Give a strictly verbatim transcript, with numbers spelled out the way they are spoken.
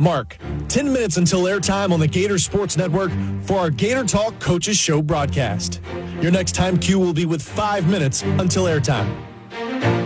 Mark, ten minutes until airtime on the Gator Sports Network for our Gator Talk Coaches Show broadcast. Your next time cue will be with five minutes until airtime.